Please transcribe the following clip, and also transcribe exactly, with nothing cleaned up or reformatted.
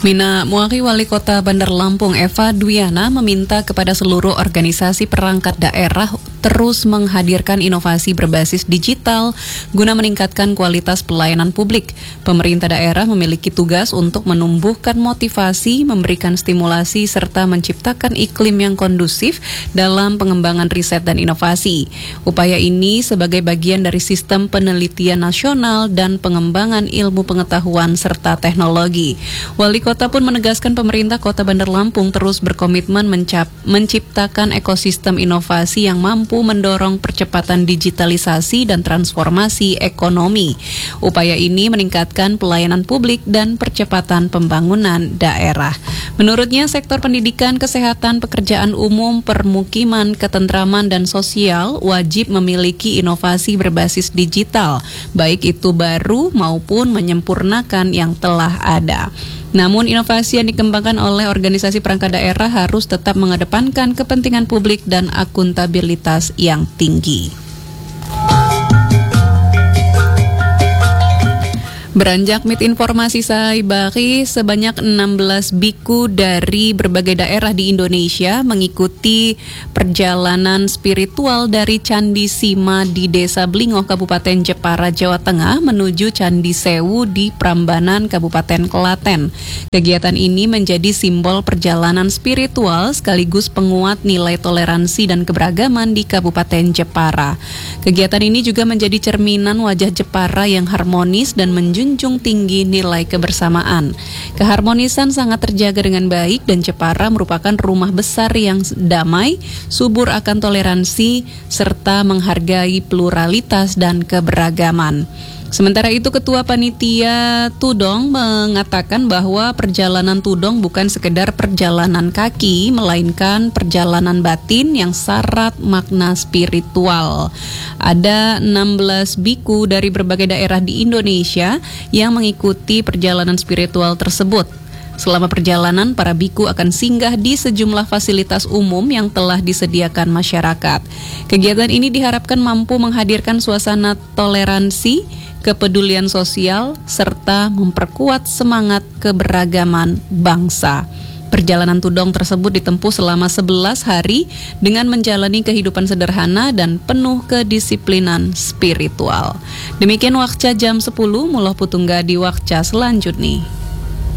Mina Muari, Wali Kota Bandar Lampung Eva Dwiana meminta kepada seluruh organisasi perangkat daerah terus menghadirkan inovasi berbasis digital guna meningkatkan kualitas pelayanan publik. Pemerintah daerah memiliki tugas untuk menumbuhkan motivasi, memberikan stimulasi, serta menciptakan iklim yang kondusif dalam pengembangan riset dan inovasi. Upaya ini sebagai bagian dari sistem penelitian nasional dan pengembangan ilmu pengetahuan serta teknologi. Wali Kota pun menegaskan pemerintah Kota Bandar Lampung terus berkomitmen mencap, menciptakan ekosistem inovasi yang mampu mendorong percepatan digitalisasi dan transformasi ekonomi. Upaya ini meningkatkan pelayanan publik dan percepatan pembangunan daerah. Menurutnya, sektor pendidikan, kesehatan, pekerjaan umum, permukiman, ketentraman, dan sosial wajib memiliki inovasi berbasis digital, baik itu baru maupun menyempurnakan yang telah ada. Namun, inovasi yang dikembangkan oleh organisasi perangkat daerah harus tetap mengedepankan kepentingan publik dan akuntabilitas yang tinggi. Beranjak mit informasi Saibari, sebanyak enam belas biku dari berbagai daerah di Indonesia mengikuti perjalanan spiritual dari Candi Sima di Desa Blingoh, Kabupaten Jepara, Jawa Tengah menuju Candi Sewu di Prambanan, Kabupaten Klaten. Kegiatan ini menjadi simbol perjalanan spiritual sekaligus penguat nilai toleransi dan keberagaman di Kabupaten Jepara. Kegiatan ini juga menjadi cerminan wajah Jepara yang harmonis dan menjunjung junjung tinggi nilai kebersamaan. Keharmonisan sangat terjaga dengan baik dan Jepara merupakan rumah besar yang damai, subur akan toleransi, serta menghargai pluralitas dan keberagaman. Sementara itu, Ketua Panitia Tudong mengatakan bahwa perjalanan Tudong bukan sekedar perjalanan kaki, melainkan perjalanan batin yang syarat makna spiritual. Ada enam belas biku dari berbagai daerah di Indonesia yang mengikuti perjalanan spiritual tersebut. Selama perjalanan, para biku akan singgah di sejumlah fasilitas umum yang telah disediakan masyarakat. Kegiatan ini diharapkan mampu menghadirkan suasana toleransi, kepedulian sosial, serta memperkuat semangat keberagaman bangsa. Perjalanan Tudong tersebut ditempuh selama sebelas hari dengan menjalani kehidupan sederhana dan penuh kedisiplinan spiritual. Demikian Wakca jam sepuluh, Muloh Putungga di Wakca selanjutnya.